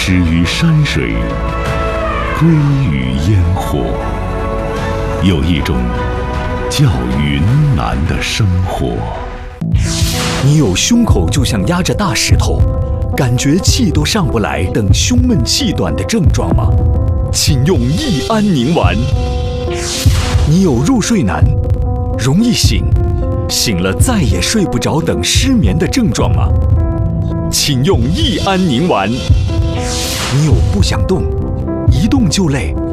始于山水，归于烟火。有一种叫云南的生活。 你有胸口就像压着大石头，感觉气都上不来等胸闷气短的症状吗？请用益安宁丸。你有入睡难，容易醒，醒了再也睡不着等失眠的症状吗？请用益安宁丸。你有不想动，一动就累，